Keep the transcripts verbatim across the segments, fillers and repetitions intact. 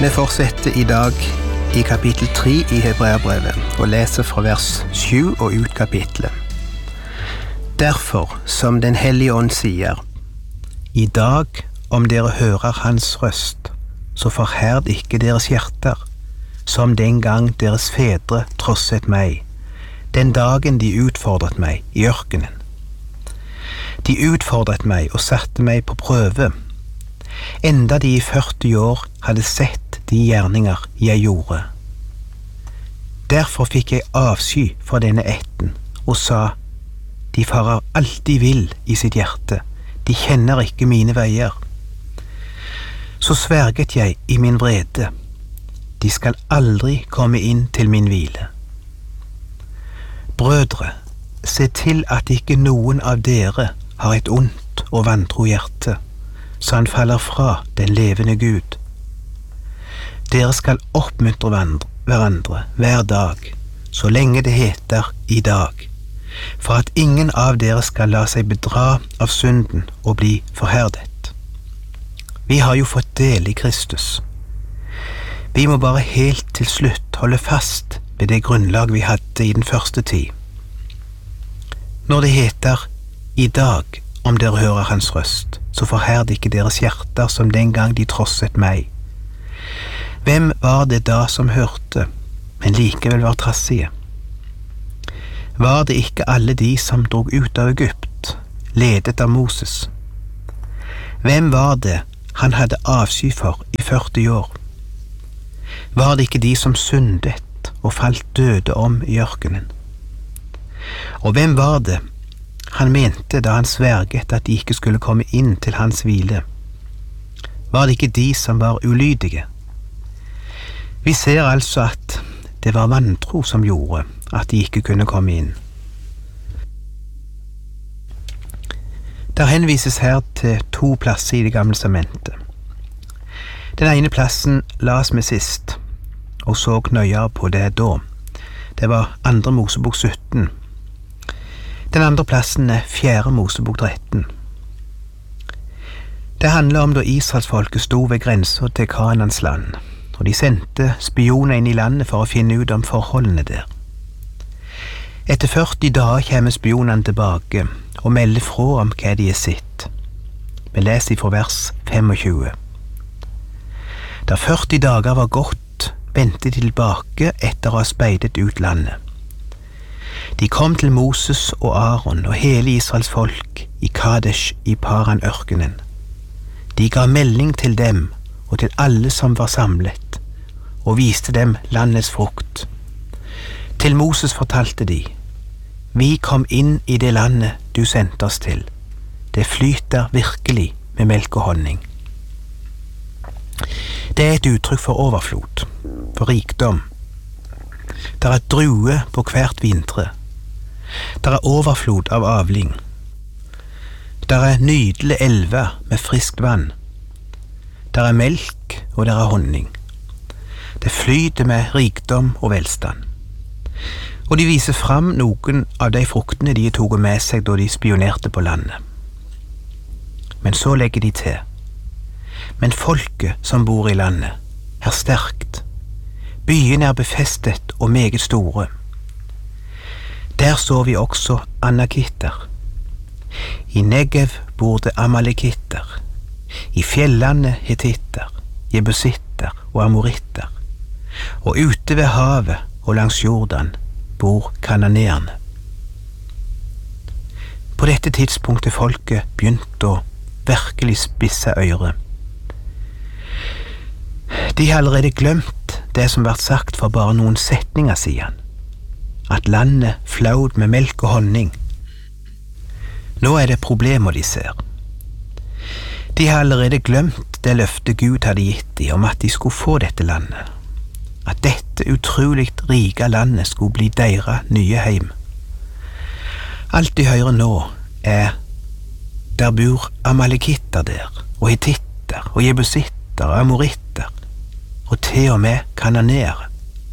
Vi fortsetter i dag i kapittel tre i Hebreerbrevet og leser fra vers sju og ut kapitlet. Derfor, som den hellige ånd sier, i dag, om dere hører hans røst, så forherd ikke deres hjerter, som den gang deres fedre trosset meg, den dagen de utfordret meg i ørkenen. De utfordret meg og satte meg på prøve, enda de i førti år hadde sett de gjerninger jeg gjorde. Derfor fikk jeg avsky for denne ætten, og sa, de farer alltid vill i sitt hjerte, de kjenner ikke mine veier. Så sverget jeg i min vrede, de skal aldri komme inn til min hvile. Brødre, se til at ikke noen av dere har et ondt og vantro hjerte, så han faller fra den levende Gud. Dere skal oppmuntre hverandre hver dag, så lenge det heter i dag, for at ingen av dere skal la seg bedra av synden og bli forherdet. Vi har jo fått del i Kristus. Vi må bare helt til slutt holde fast ved det grunnlag vi hadde i den første tid. Når det heter i dag, om dere hører hans røst, så forherd ikke deres hjerter som den gang de trosset meg. Hvem var det da som hørte, men likevel var trassige? Var det ikke alle de som drog ut av Egypt, ledet av Moses? Hvem var det han hadde avsky for i førti år? Var det ikke de som syndet og falt døde om i ørkenen? Og hvem var det han mente da han sverget at de ikke skulle komme inn til hans hvile? Var det ikke de som var ulydige? Vi ser altså at det var vantro som gjorde at de ikke kunne komme inn. Der henvises her til to plasser i det gamle testamentet. Den ene plassen las vi sist, og så nøyere på det da. Det var andre Mosebok sytten. Den andre plassen er fjerde Mosebok tretten. Det handler om da Israelsfolket sto ved grensen til Kanaans land, og de sendte spioner inn i landet for å finne ut om forholdene der. Etter førti dager kommer spionene tilbake og melder fra om hva de har sett. Vi leser fra vers tjuefem. Da førti dager var gått, vendte de tilbake etter å ha speidet ut landet. De kom til Moses og Aaron og hele Israels folk i Kadesh i Paran-ørkenen. De ga melding til dem og til alle som var samlet, og viste dem landets frukt. Til Moses fortalte de, vi kom inn i det landet du sendte oss til. Det flyter virkelig med melk og honning. Det er et uttrykk for overflod, for rikdom. Der er drue på hvert vintre. Der er overflod av avling. Der er nydelige elver med friskt vann. Der er melk og der er honning. Det flyter med rikdom og velstand. Og de viser fram noen av de fruktene de tog med seg da de spionerte på landet. Men så legger de til. Men folket som bor i landet er sterkt. Byene er befestet og meget store. Der så vi også anakitter. I Negev bor det amalekitter. I fjellene hetitter, jebusitter og amoritter. Og ute ved havet og langs Jordan bor kananeerne. På dette tidspunktet folket begynte å virkelig spisse øret. De har allerede glemt det som ble sagt for bare noen setninger siden, at landet flød med melk og honning. Nå er det problemer de ser. De har allerede glemt det løftet Gud hadde gitt dem om at de skulle få dette landet, at dette utrolig rike landet skulle bli deres nye heim. Alt de hører nå er, der bor amalekitter der, og hetitter, og jebusitter, og amoritter, og til og med kananeere.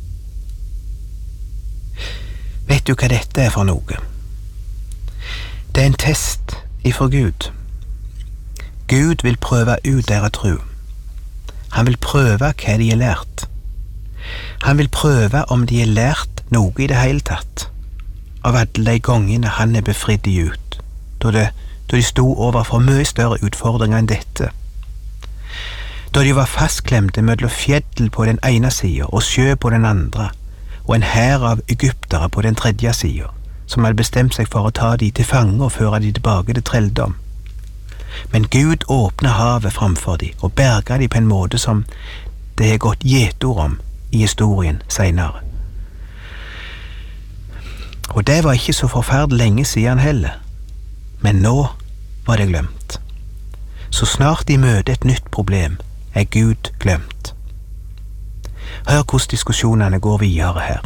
Vet du hva dette er for noe? Det er en test ifra Gud. Gud vil prøve ut deres tro. Han vil prøve hva de har lært. Han vil prøve om de har lært noe i det hele tatt, av alle de gangene han er befridd de ut, da, det, da de sto overfor mye større utfordringer enn dette. Da de var fastklemte mellom fjell på den ene siden og sjø på den andre, og en hær av egyptere på den tredje siden, som hadde bestemt seg for å ta de til fange og føre de tilbake til trelldom. Men Gud åpnet havet framfor de og berga de på en måte som det har gått gjetord om i historien senere. Og det var ikke så forferdelig lenge siden heller, men nå var det glemt. Så snart de møter et nytt problem, er Gud glemt. Hør hvordan diskusjonene går videre her.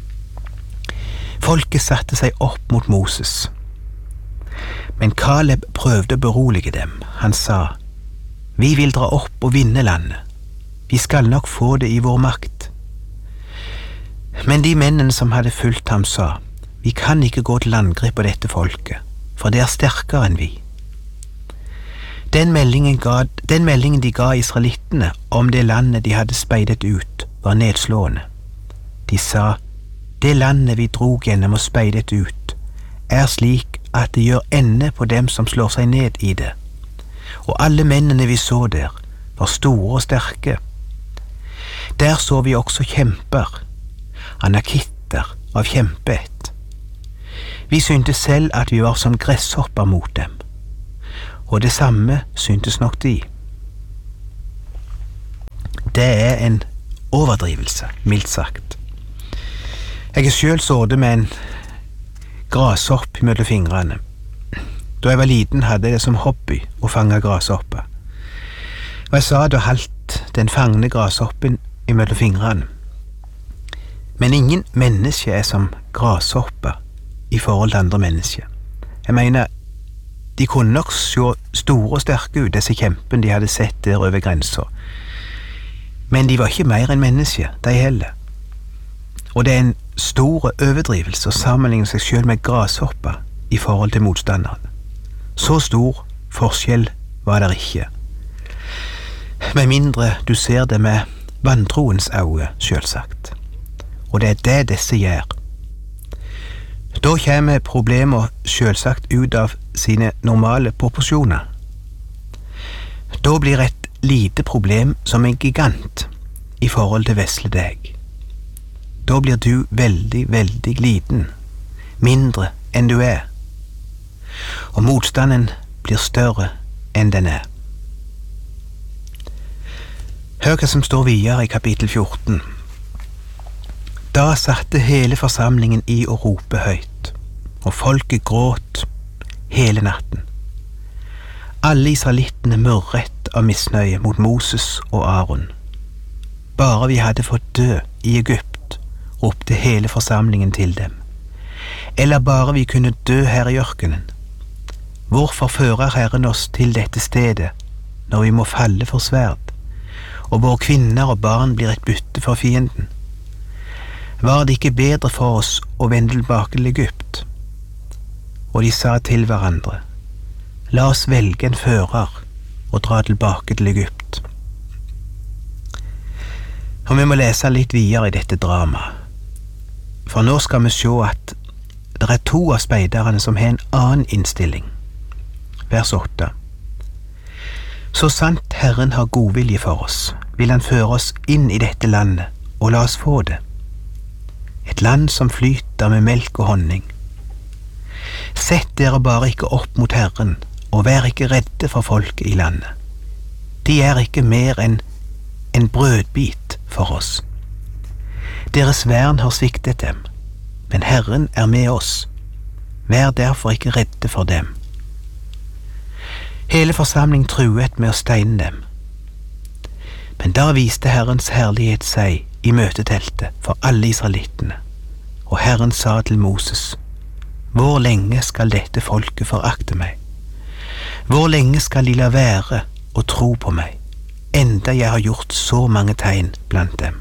Folket satte seg opp mot Moses. Men Kaleb prøvde å berolige dem. Han sa, «Vi vil dra opp og vinne landet. Vi skal nok få det i vår makt.» Men de mennene som hadde fulgt ham sa, «Vi kan ikke gå til angrep på dette folket, for det er sterkere enn vi.» Den meldingen, ga, den meldingen de ga israelittene om det landet de hadde speidet ut, var nedslående. De sa, «Det landet vi drog gjennom og speidet ut, er slik at det gjør ende på dem som slår seg ned i det. Og alle mennene vi så der, var store og sterke. Der så vi også kjemper, anakitter av kjempeett. Vi syntes selv at vi var som gresshopper mot dem, og det samme syntes nok de. Det er en overdrivelse, mildt sagt. Jeg er selv sådde med en grashopp mellom fingrene. Da jeg var liten hadde jeg det som hobby å fange grashopper. Og jeg sa da halvt den fangne grashoppen mellom fingrene. Men ingen menneske er som grashopper i forhold til andre mennesker. Jeg mener, de kunne nok se store og sterke ut, disse kjempen de hadde sett der over grensa. Men de var ikke mer enn mennesker, de heller. Og det er en stor overdrivelse å sammenligne seg selv med grashopper i forhold til motstanderen. Så stor forskjell var det ikke. Med mindre du ser det med vantroens øye, selvsagt. Og det er det disse gjør. Da kommer problemet selvsagt ut av sine normale proporsjoner. Da blir et lite problem som en gigant i forhold til vesle deg. Da blir du veldig, veldig liten, mindre enn du er, og motstanden blir større enn den er. Hør hva som står videre i kapittel fjorten. Da satte hele forsamlingen i å rope høyt, og folket gråt hele natten. Alle israelittene murret av misnøye mot Moses og Aaron. Bare vi hadde fått dø i Egypt, ropte hele forsamlingen til dem. Eller bare vi kunne dø her i ørkenen. Hvorfor fører Herren oss til dette stedet, når vi må falle for sverd, og våre kvinner og barn blir et bytte for fienden? Var det ikke bedre for oss å vende tilbake til Egypt? Og de sa til hverandre, la oss velge en fører og dra tilbake til Egypt. Og vi må lese litt videre i dette dramaet. For nå skal vi se at det er to av speiderne som har en annen innstilling. Vers åtte. Så sant Herren har godvilje for oss, vil han føre oss inn i dette landet, og la oss få det. Et land som flyter med melk og honning. Sett dere bare ikke opp mot Herren, og vær ikke redde for folket i landet. De er ikke mer enn en brødbit for oss. Deres vern har sviktet dem, men Herren er med oss. Vær derfor ikke redde for dem. Hele forsamling truet med å steine dem. Men da viste Herrens herlighet seg i møteteltet for alle israelittene, og Herren sa til Moses, hvor lenge skal dette folket forakte meg? Hvor lenge skal de la være å tro på meg, enda jeg har gjort så mange tegn blant dem?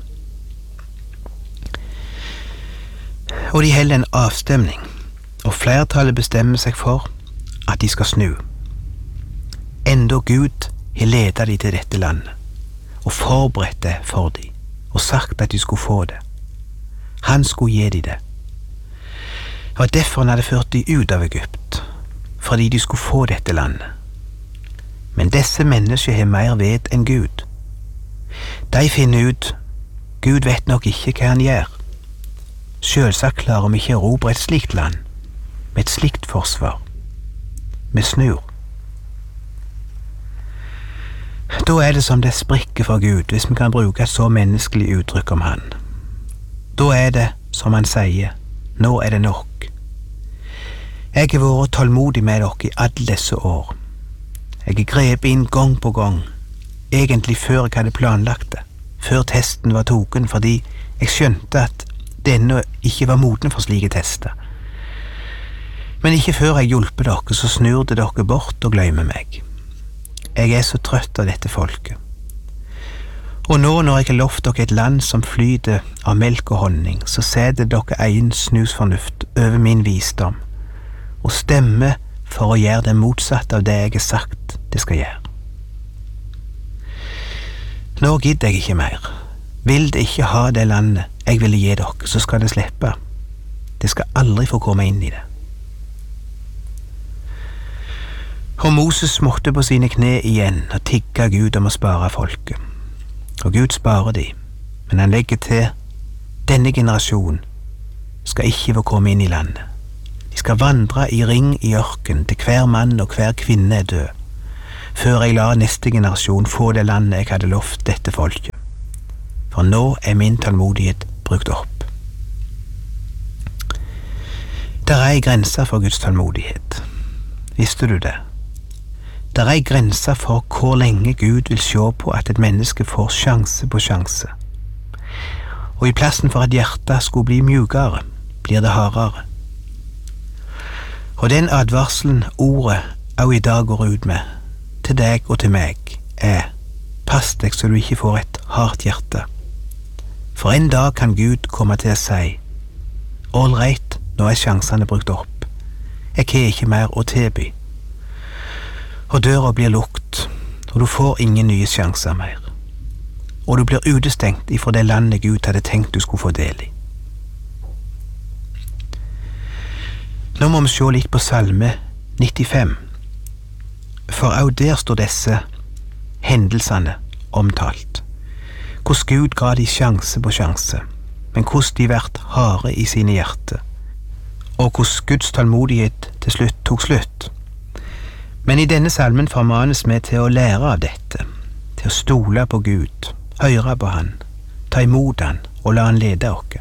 Og de holder en avstemning, og flertallet bestemmer seg for at de skal snu. Enda Gud har ledet de til dette landet, og forberedt det for dem, og sagt at de skulle få det. Han skulle gi dem det. Det var derfor han hadde ført dem ut av Egypt, fordi de skulle få dette landet. Men disse mennesker har mer vet enn Gud. De finner ut, Gud vet nok ikke hva han gjør. Selvsagt klarer vi ikke å erobre et slikt land, med et slikt forsvar. Vi snur. Da er det som det sprikker for Gud, hvis vi kan bruke et så menneskelig uttrykk om han. Da er det, som han sier, nå er det nok. Jeg har vært tålmodig med dere i alle disse år. Jeg har grepet inn gang på gang, egentlig før jeg hadde planlagt det, før testen var token, fordi jeg skjønte at denne ikke var moden for slike tester. Men ikke før jeg hjelper dere, så snur det dere bort og glemmer meg. Jeg er så trøtt av dette folket. Og nå når jeg har lovt dere et land som flyter av melk og honning, så setter dere egen snusfornuft over min visdom, og stemmer for å gjøre det motsatte av det jeg har sagt det skal gjøre. Nå gidder jeg ikke mer. Vil det ikke ha det landet jeg ville gi dere, så skal det slippe. Det skal aldri få komme inn i det. Og Moses måtte på sine kne igjen og tigge Gud om å spare folket. Og Gud sparer de, men han legger til, denne generasjonen skal ikke få komme inn i landet. De skal vandre i ring i ørken til hver mann og hver kvinne er død, før jeg lar neste generasjon få det landet jeg hadde lovt dette folket. For nå er min tålmodighet brukt opp. Der er ei grense for Guds tålmodighet. Visste du det? Der er ei grense for hvor lenge Gud vil se på at et menneske får sjanse på sjanse. Og i plassen for at hjertet skulle bli mjukere, blir det hardere. Og den advarselen ordet også i dag går ut med, til deg og til meg, er pass deg så du ikke får et hardt hjerte. For en dag kan Gud komme til å si, all right, nå er sjansene brukt opp. Jeg har ikke mer å tilby. Og døra blir lukt, og du får ingen nye sjanser mer. Og du blir utestengt ifra det landet Gud hadde tenkt du skulle få del i. Nå må vi se litt på Salme nittifem, for også der står disse hendelsene omtalt. Hvordan Gud ga de sjanse på sjanse, men hvordan de vært harde i sine hjerter, og hvordan Guds tålmodighet til slutt tok slutt. Men i denne salmen formanes vi til å lære av dette, til å stole på Gud, høre på han, ta imot han og la han lede oss.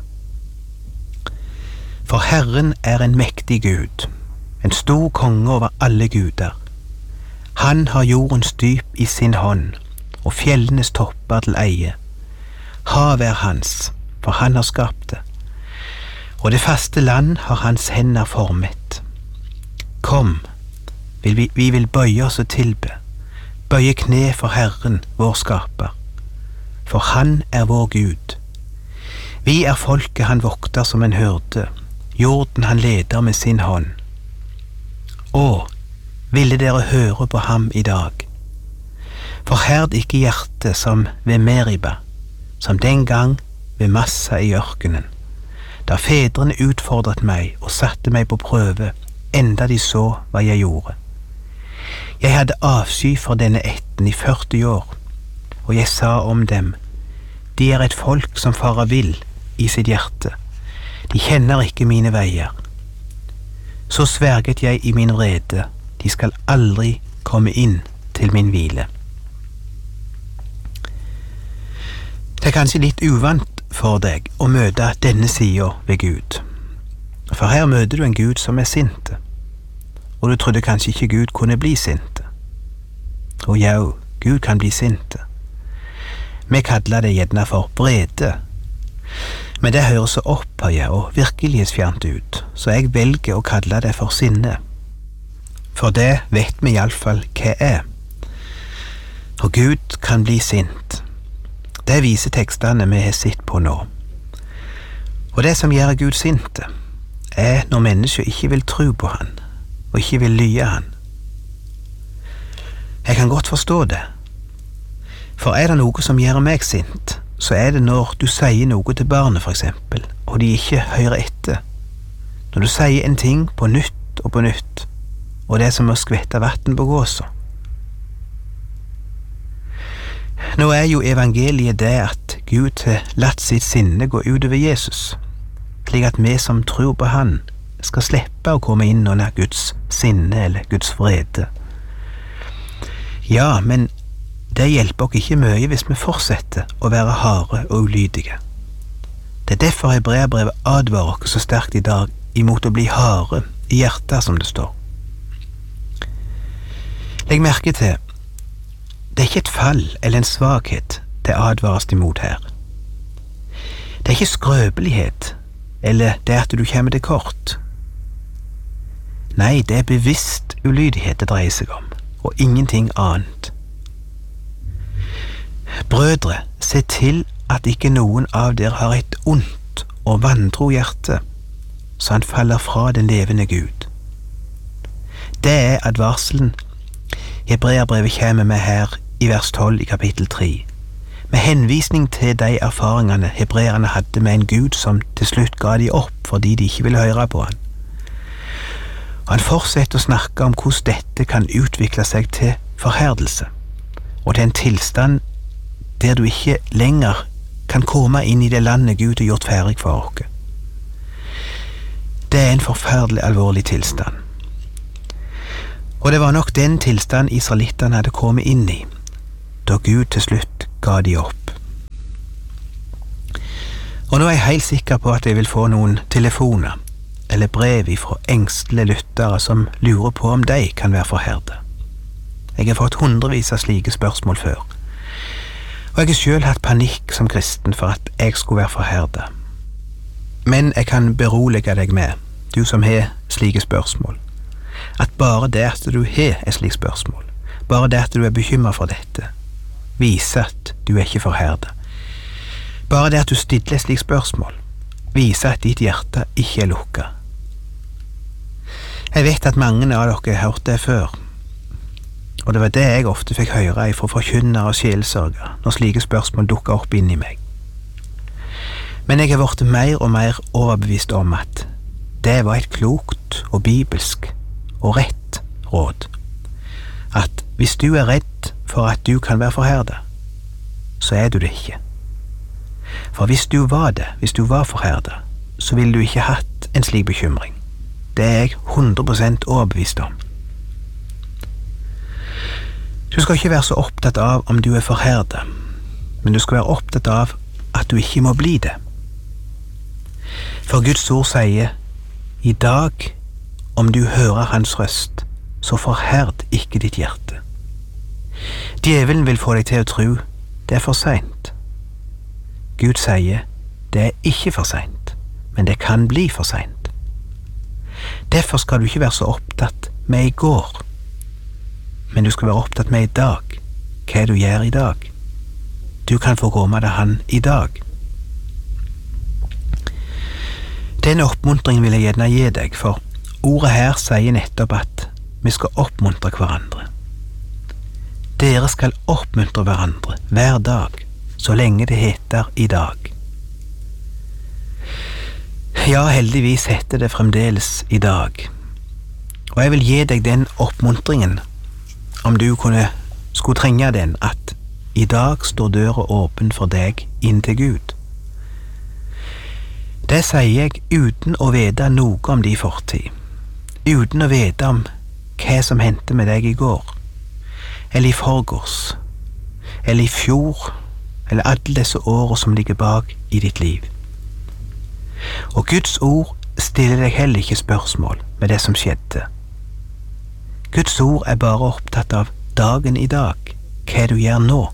For Herren er en mektig Gud, en stor konge over alle guder. Han har jordens dyp i sin hånd, og fjellenes topper til eie. Havet er hans, for han har skapt det, og det faste land har hans hender formet. Kom, vi, vi vil bøye oss og tilbe, bøye kne for Herren, vår skaper. For han er vår Gud. Vi er folket han vokter som en hyrde, jorden han leder med sin hånd. Å, ville dere høre på ham i dag? Forherd ikke hjertet som ved Meriba, som den gang ved Massa i ørkenen, da fedrene utfordret meg og satte meg på prøve, enda de så hva jeg gjorde. Jeg hadde avsky for denne ætten i førti år, og jeg sa om dem, de er et folk som farer vill i sitt hjerte, de kjenner ikke mine veier. Så sverget jeg i min vrede, de skal aldri komme inn til min hvile. Det er kanskje litt uvant for deg å møte denne siden ved Gud, for her møter du en Gud som er sinte, og du trodde kanskje ikke Gud kunne bli sinte. Og ja, Gud kan bli sinte. Vi kaller det gjerne for vrede, men det høres så opphøyet og virkelighetsfjernt ut, så jeg velger å kalle det for sinne. For det vet vi i alle fall hva er. Og Gud kan bli sint. Det viser tekstene vi har sett på nå. Og det som gjør Gud sinte, er når mennesker ikke vil tro på han, og ikke vil lye han. Jeg kan godt forstå det. For er det noe som gjør meg sint, så er det når du sier noe til barnet for eksempel, og de ikke hører etter. Når du sier en ting på nytt og på nytt, og det er som å skvette vatten på gåsa. Nå er jo evangeliet det at Gud har latt sitt sinne gå utover Jesus, slik at vi som tror på han skal slippe å komme inn under Guds sinne eller Guds vrede. Ja, men det hjelper oss ikke mye hvis vi fortsetter å være harde og ulydige. Det er derfor Hebreerbrevet advarer oss så sterkt i dag imot å bli harde i hjertet, som det står. Legg merke til, det er ikke et fall eller en svakhet det advares imot her. Det er ikke skrøpelighet eller det at du kommer til kort. Nei, det er bevisst ulydighet det dreier seg om, og ingenting annet. Brødre, se til at ikke noen av dere har et ondt og vantro hjerte, så han faller fra den levende Gud. Det er advarselen Hebreerbrevet kommer med her i vers tolv i kapittel tre, med henvisning til de erfaringene hebreerne hadde med en Gud som til slutt ga de opp fordi de ikke ville høre på han. Og han fortsetter å snakke om hvordan dette kan utvikle seg til forherdelse, og til en tilstand der du ikke lenger kan komme inn i det landet Gud har gjort ferdig for oss. Det er en forferdelig alvorlig tilstand. Og det var nok den tilstand israelittene hadde kommet inn i, da Gud til slutt ga de opp. Og nå er jeg helt sikker på at jeg vil få noen telefoner eller brev fra engstelige lyttere som lurer på om de kan være forherdet. Jeg har fått hundrevis av slike spørsmål før, og jeg har selv hatt panikk som kristen for at jeg skulle være forherdet. Men jeg kan berolige deg med, du som har slike spørsmål, at bare det at du har et slikt spørsmål, bare det at du er bekymret for dette, viser at du er ikke forherdet. Bare det at du stiller et slikt spørsmål, viser at ditt hjerte ikke er lukket. Jeg vet at mange av dere har hørt det før, og det var det jeg ofte fikk høre fra forkynnere og sjelsørgere når slike spørsmål dukket opp inni meg. Men jeg har vært mer og mer overbevist om at det var et klokt og bibelsk og rett råd. At hvis du er redd for at du kan være forherdet, så er du det ikke. For hvis du var det, hvis du var forherdet, så ville du ikke hatt en slik bekymring. Det er jeg hundre prosent overbevist om. Du skal ikke være så opptatt av om du er forherdet, men du skal være opptatt av at du ikke må bli det. For Guds ord sier, i dag, om du hører hans røst, så forherd ikke ditt hjerte. Djevelen vil få deg til å tro det er for sent. Gud sier, det er ikke for sent, men det kan bli for sent. Derfor skal du ikke være så opptatt med i går, men du skal være opptatt med i dag, hva du gjør i dag. Du kan få gå med det han i dag. Denne oppmuntringen vil jeg gjerne gi deg, for ordet her sier nettopp at vi skal oppmuntre hverandre. Dere skal oppmuntre hverandre hver dag, så lenge det heter i dag. Ja, heldigvis heter det fremdeles i dag. Og jeg vil gi deg den oppmuntringen, om du kunne skulle trenge den, at i dag står døra åpen for deg inn til Gud. Det sier jeg uten å vite noe om din fortid, uten å vite om hva som hendte med deg i går, eller i forgårs, eller i fjor, eller alle disse årene som ligger bak i ditt liv. Og Guds ord stiller deg heller ikke spørsmål med det som skjedde. Guds ord er bare opptatt av dagen i dag, hva du gjør nå.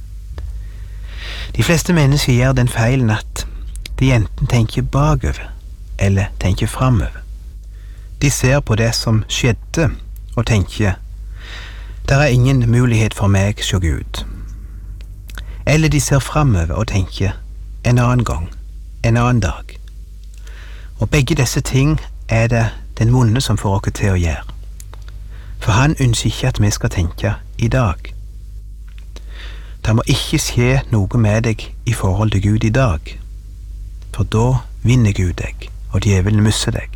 De fleste mennesker gjør den feilen at de enten tenker bakover, eller tenker framover. De ser på det som skjedde, og tenker, der er ingen mulighet for meg, sjå Gud. Eller de ser framover og tenker, en annen gang, en annen dag. Og begge disse ting er det den vonde som får oss til å gjøre. For han ønsker ikke at vi skal tenke i dag. Det må ikke skje noe med deg i forhold til Gud i dag, for da vinner Gud deg, og djevelen musser deg.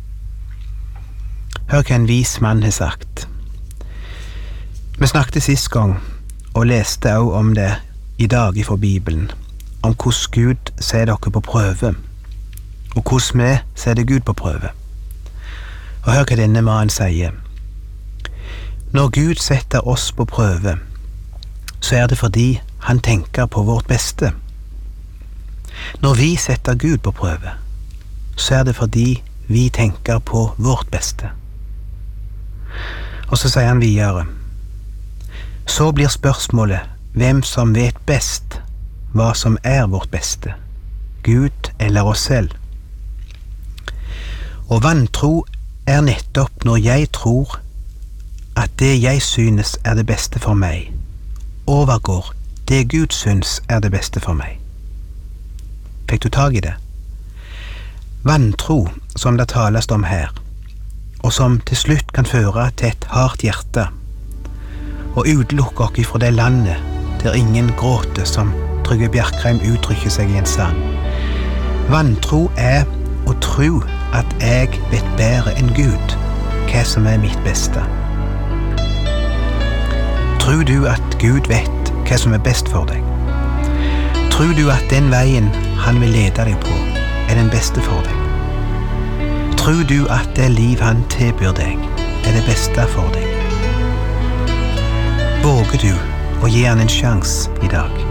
Hør hva en vis mann har sagt. Vi snakket sist gang, og leste også om det i dag fra Bibelen, om hvordan Gud ser dere på prøve, og hvordan vi setter Gud på prøve. Og hør hva denne mannen sier. Når Gud setter oss på prøve, så er det fordi han tenker på vårt beste. Når vi setter Gud på prøve, så er det fordi vi tenker på vårt beste. Og så sier han videre, så blir spørsmålet hvem som vet best hva som er vårt beste, Gud eller oss selv. Og vantro er nettopp når jeg tror at det jeg synes er det beste for meg, overgår det Gud synes er det beste for meg. Fikk du tag i det? Vantro, som det tales om her, og som til slutt kan føre til et hardt hjerte, og utelukke oss fra det landet der ingen gråter, som Trygve Bjerkreim uttrykker seg i en sang. Vantro er å tro at jeg vet bedre enn Gud hva som er mitt beste. Tror du at Gud vet hva som er best for deg? Tror du at den veien han vil lede deg på, er den beste for deg? Tror du at det liv han tilbyr deg, er det beste for deg? Våger du å gi han en sjans i dag?